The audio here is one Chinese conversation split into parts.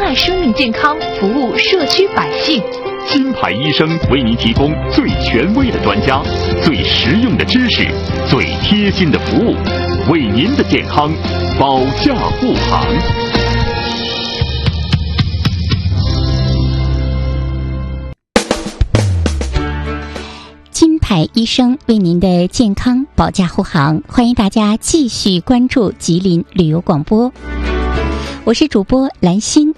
爱生命健康，服务社区百姓。 金牌医生为您提供最权威的专家、最实用的知识、最贴心的服务，为您的健康保驾护航。 金牌医生为您的健康保驾护航，欢迎大家继续关注吉林旅游广播，我是主播兰心。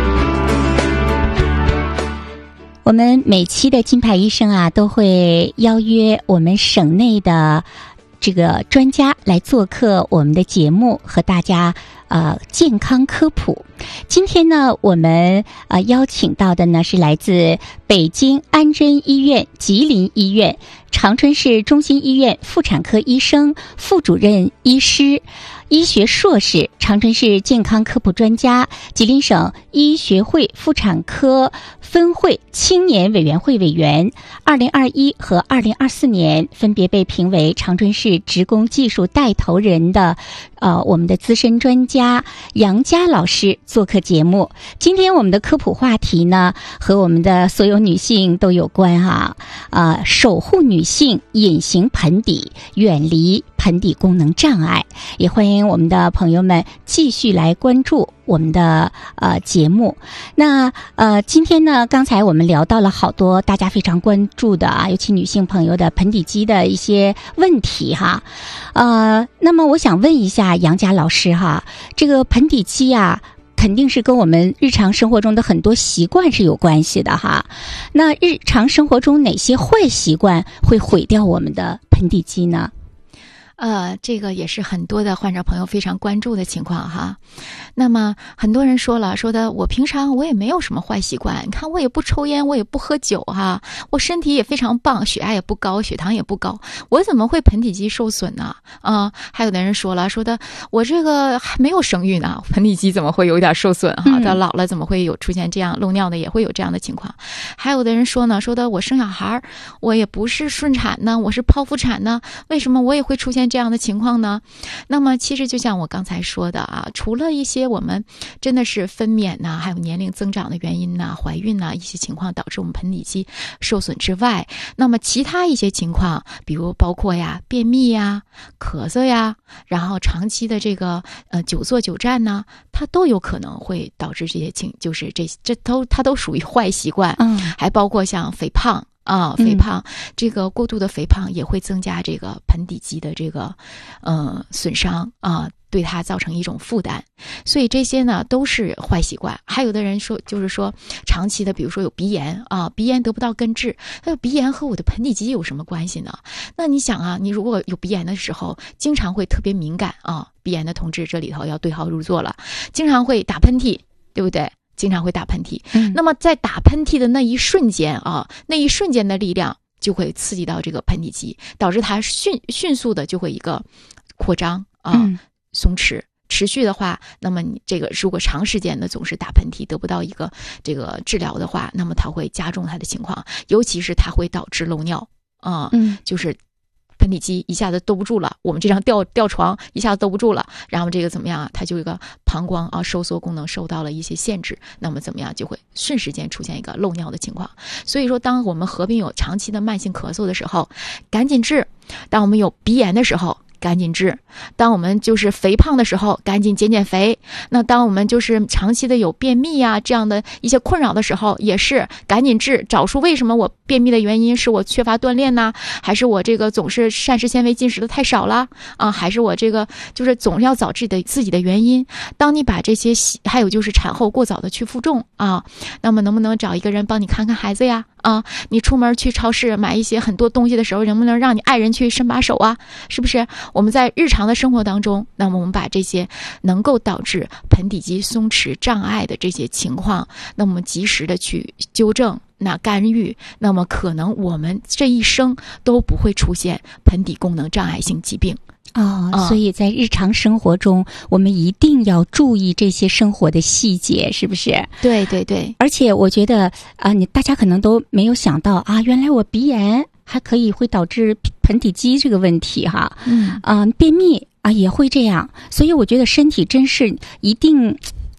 我们每期的金牌医生啊，都会邀约我们省内的这个专家来做客我们的节目，和大家健康科普。今天呢，我们邀请到的呢是来自北京安贞医院、吉林医院、长春市中心医院妇产科医生、副主任医师、医学硕士，长春市健康科普专家，吉林省医学会妇产科分会青年委员会委员，2021和2024年分别被评为长春市职工技术带头人的我们的资深专家杨佳老师做客节目。今天我们的科普话题呢，和我们的所有女性都有关哈，守护女性隐形盆底，远离盆底功能障碍。也欢迎我们的朋友们继续来关注我们的节目。那今天呢，刚才我们聊到了好多大家非常关注的尤其女性朋友的盆底肌的一些问题哈。那么我想问一下杨佳老师哈，这个盆底肌啊，肯定是跟我们日常生活中的很多习惯是有关系的哈。那日常生活中哪些坏习惯会毁掉我们的盆底肌呢？ 这个也是很多的患者朋友非常关注的情况哈。那么很多人说的我平常我也没有什么坏习惯，你看我也不抽烟，我也不喝酒哈，我身体也非常棒，血压也不高，血糖也不高，我怎么会盆底肌受损呢？还有的人说的我这个还没有生育呢，盆底肌怎么会有点受损哈？到老了怎么会有出现这样漏尿的，也会有这样的情况。还有的人说的我生小孩我也不是顺产呢，我是剖腹产呢，为什么我也会出现这样的情况呢？那么其实就像我刚才说的除了一些我们真的是分娩呐，还有年龄增长的原因呐，怀孕呐，一些情况导致我们盆底肌受损之外，那么其他一些情况，比如包括便秘呀、咳嗽呀，然后长期的这个久坐久站呢，它都有可能会导致这些就是它都属于坏习惯。还包括像肥胖肥胖，这个过度的肥胖也会增加这个盆底肌的这个损伤对它造成一种负担。所以这些呢都是坏习惯。还有的人说长期的比如说有鼻炎鼻炎得不到根治，那鼻炎和我的盆底肌有什么关系呢？那你想你如果有鼻炎的时候经常会特别敏感鼻炎的同志这里头要对号入座了，经常会打喷嚏，对不对？经常会打喷嚏。那么在打喷嚏的那一瞬间那一瞬间的力量就会刺激到这个盆底肌，导致它迅速的就会一个扩张松弛。持续的话，那么你这个如果长时间的总是打喷嚏得不到一个这个治疗的话，那么它会加重它的情况，尤其是它会导致漏尿就是盆底肌一下子兜不住了，我们这张吊床一下子兜不住了，然后这个怎么样它就一个膀胱收缩功能受到了一些限制，那么怎么样就会瞬时间出现一个漏尿的情况。所以说当我们合并有长期的慢性咳嗽的时候赶紧治，当我们有鼻炎的时候赶紧治，当我们就是肥胖的时候赶紧减肥，那当我们就是长期的有便秘这样的一些困扰的时候也是赶紧治，找出为什么我便秘的原因，是我缺乏锻炼呢，还是我这个总是膳食纤维进食的太少了还是我这个就是总要找自己的原因。当你把这些还有就是产后过早的去负重那么能不能找一个人帮你看看孩子呀你出门去超市买一些很多东西的时候，能不能让你爱人去伸把手是不是？我们在日常的生活当中，那么我们把这些能够导致盆底肌松弛障碍的这些情况，那么及时的去纠正干预，那么可能我们这一生都不会出现盆底功能障碍性疾病。 所以在日常生活中我们一定要注意这些生活的细节，是不是？ 对对对。 而且我觉得大家可能都没有想到原来我鼻炎还可以会导致盆底肌这个问题哈。便秘也会这样。所以我觉得身体真是一定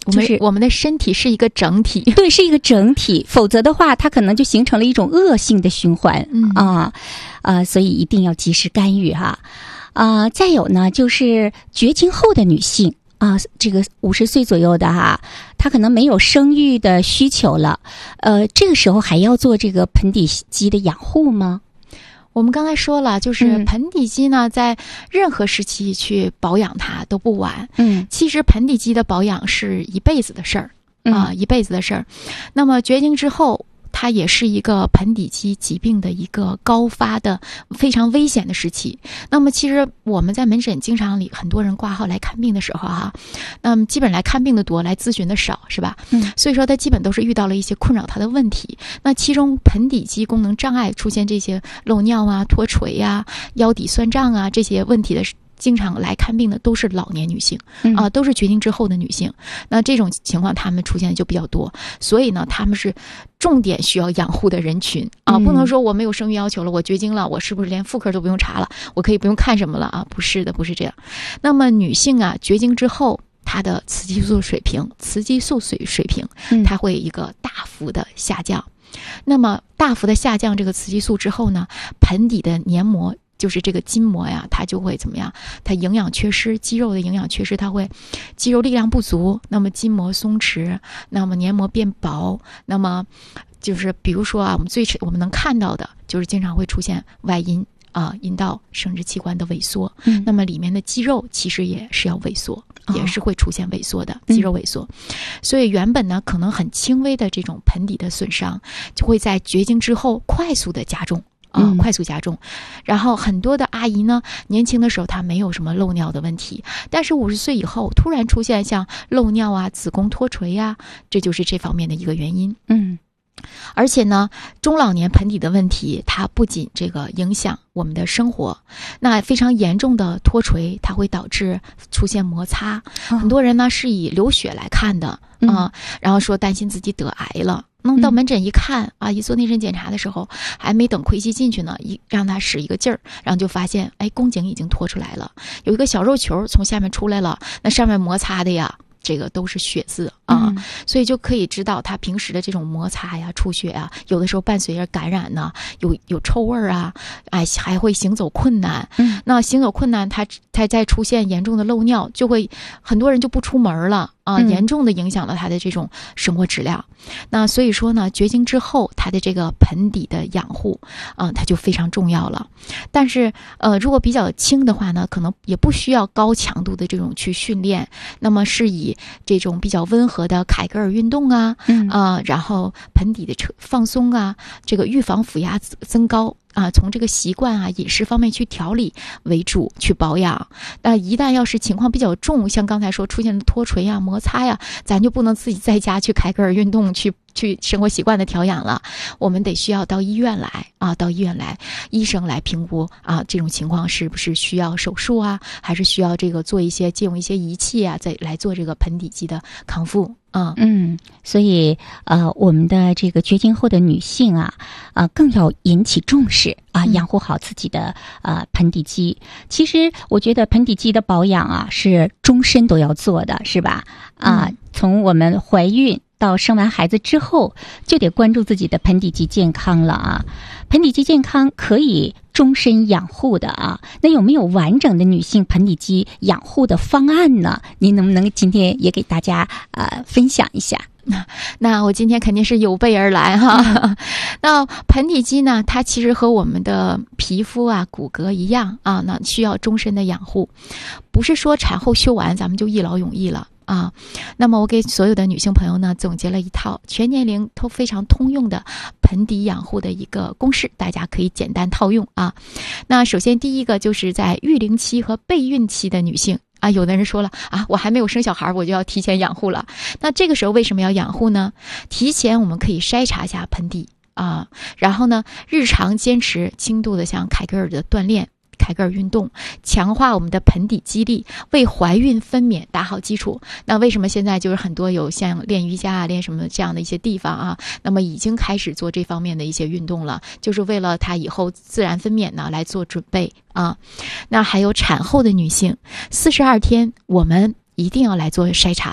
我们的身体是一个整体， 对，是一个整体，否则的话，它可能就形成了一种恶性的循环所以一定要及时干预哈。再有呢，就是绝经后的女性这个50岁左右的哈，她可能没有生育的需求了，这个时候还要做这个盆底肌的养护吗？ 我们刚才说了，就是盆底肌呢，在任何时期去保养它都不晚。其实盆底肌的保养是一辈子的事儿一辈子的事儿。那么绝经之后，它也是一个盆底肌疾病的一个高发的非常危险的时期。那么其实我们在门诊经常很多人挂号来看病的时候那么基本来看病的多，来咨询的少，是吧？所以说他基本都是遇到了一些困扰他的问题。那其中盆底肌功能障碍出现这些漏尿脱垂腰底酸胀这些问题的经常来看病的都是老年女性都是绝经之后的女性。那这种情况她们出现的就比较多，所以呢她们是重点需要养护的人群不能说我没有生育要求了，我绝经了，我是不是连妇科都不用查了，我可以不用看什么了不是的，不是这样。那么女性绝经之后，她的雌激素水平它会一个大幅的下降。那么大幅的下降这个雌激素之后呢，盆底的黏膜，就是这个筋膜它就会怎么样？它营养缺失，肌肉的营养缺失，它会肌肉力量不足，那么筋膜松弛，那么黏膜变薄，那么就是比如说我们能看到的就是经常会出现外阴阴道生殖器官的萎缩，那么里面的肌肉其实也是要萎缩，也是会出现萎缩的肌肉萎缩。所以原本呢可能很轻微的这种盆底的损伤，就会在绝经之后快速的加重。快速加重。然后很多的阿姨呢，年轻的时候她没有什么漏尿的问题，但是50岁以后突然出现像漏尿子宫脱垂这就是这方面的一个原因。而且呢，中老年盆底的问题，它不仅这个影响我们的生活，那非常严重的脱垂，它会导致出现摩擦。很多人呢是以流血来看的然后说担心自己得癌了。那到门诊一看一做内诊检查的时候，还没等窥析进去呢，让他使一个劲儿，然后就发现宫颈已经脱出来了，有一个小肉球从下面出来了，那上面摩擦的这个都是血渍所以就可以知道他平时的这种摩擦出血有的时候伴随着感染呢，有臭味还会行走困难。那行走困难，他再出现严重的漏尿，就会很多人就不出门了严重的影响了他的这种生活质量。那所以说呢，绝经之后他的这个盆底的养护它就非常重要了。但是如果比较轻的话呢，可能也不需要高强度的这种去训练，那么是以这种比较温和的凯格尔运动然后盆底的放松这个预防腹压增高从这个习惯饮食方面去调理为主去保养。那一旦要是情况比较重，像刚才说出现的脱垂摩擦咱就不能自己在家去凯格尔运动去生活习惯的调养了，我们得需要到医院来医生来评估这种情况是不是需要手术还是需要这个借用一些仪器再来做这个盆底肌的康复。 所以我们的这个绝经后的女性更要引起重视养护好自己的盆底肌。其实我觉得盆底肌的保养是终身都要做的，是吧？从我们怀孕到生完孩子之后，就得关注自己的盆底肌健康了盆底肌健康可以终身养护的那有没有完整的女性盆底肌养护的方案呢？您能不能今天也给大家分享一下？ 那我今天肯定是有备而来那盆底肌呢，它其实和我们的皮肤骨骼一样那需要终身的养护，不是说产后修完咱们就一劳永逸了那么我给所有的女性朋友呢总结了一套全年龄都非常通用的盆底养护的一个公式，大家可以简单套用那首先第一个就是在育龄期和备孕期的女性有的人说了我还没有生小孩我就要提前养护了。那这个时候为什么要养护呢？提前我们可以筛查一下盆底然后呢日常坚持轻度的像凯格尔的锻炼，凯格尔运动，强化我们的盆底肌力，为怀孕分娩打好基础。那为什么现在就是很多有像练瑜伽练什么这样的一些地方那么已经开始做这方面的一些运动了，就是为了她以后自然分娩呢来做准备那还有产后的女性，42天我们一定要来做筛查的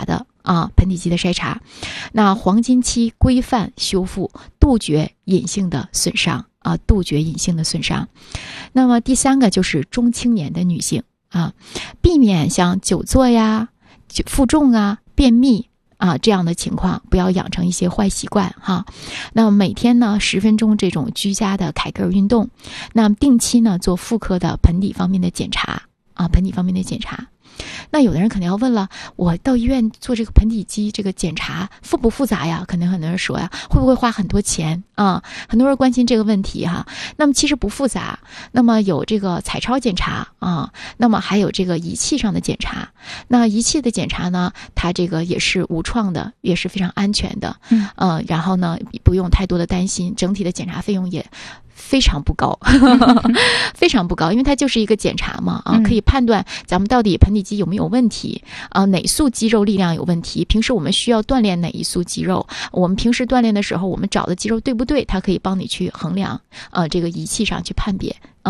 盆底肌的筛查。那黄金期规范修复，杜绝隐性的损伤杜绝隐性的损伤。那么第3个就是中青年的女性避免像久坐呀、负重便秘这样的情况，不要养成一些坏习惯那么每天呢10分钟这种居家的凯格尔运动，那么定期呢做妇科的盆底方面的检查盆底方面的检查。那有的人可能要问了，我到医院做这个盆底肌这个检查复不复杂呀？可能很多人说呀，会不会花很多钱很多人关心这个问题那么其实不复杂，那么有这个彩超检查那么还有这个仪器上的检查。那仪器的检查呢，它这个也是无创的，也是非常安全的然后呢不用太多的担心，整体的检查费用也非常不高非常不高，因为它就是一个检查嘛可以判断咱们到底盆底肌有没有问题哪束肌肉力量有问题，平时我们需要锻炼哪一束肌肉，我们平时锻炼的时候我们找的肌肉对不对，它可以帮你去衡量这个仪器上去判别